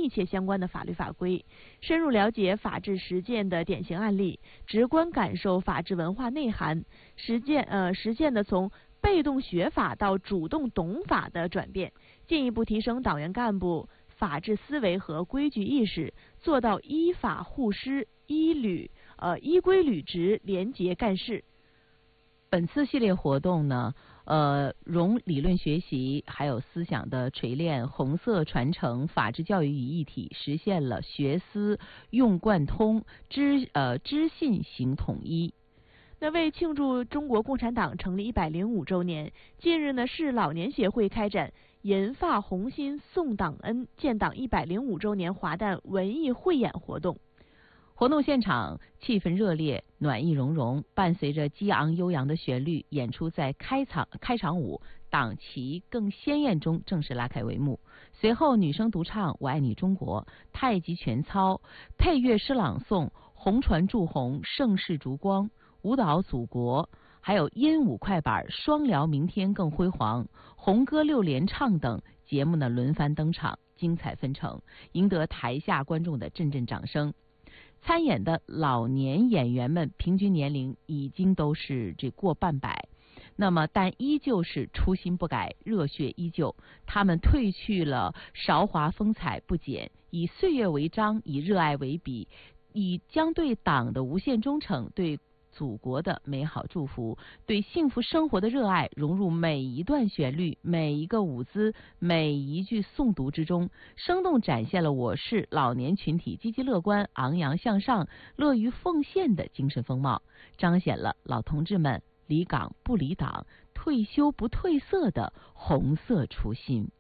切相关的法律法规，深入了解法治实践的典型案例，直观感受法治文化内涵，实践的从被动学法到主动懂法的转变，进一步提升党员干部法治思维和规矩意识，做到依法护师、依规履职、廉洁干事。 本次系列活动呢，融理论学习还有思想的锤炼，红色传承法治教育于一体，实现了学思用贯通，知信行统一。 那为庆祝中国共产党成立105周年，近日呢，市老年协会开展银发红心送党恩，建党105周年华诞文艺汇演活动。 活动现场气氛热烈，暖意融融，伴随着激昂悠扬的旋律，演出在开场舞党旗更鲜艳中正式拉开帷幕。随后女声独唱《我爱你中国》，太极拳操，配乐诗朗诵，红船驻红，盛世烛光，舞蹈祖国，还有音舞快板，双聊明天更辉煌，红歌六连唱等节目呢轮番登场，精彩纷呈，赢得台下观众的阵阵掌声。参演的老年演员们平均年龄已经都是过半百，那么但依旧是初心不改，热血依旧。他们褪去了韶华风采不减，以岁月为章，以热爱为笔，以将对党的无限忠诚，对祖国的美好祝福，对幸福生活的热爱融入每一段旋律，每一个舞姿，每一句诵读之中，生动展现了我市老年群体积极乐观、昂扬向上、乐于奉献的精神风貌，彰显了老同志们离岗不离党、退休不褪色的红色初心。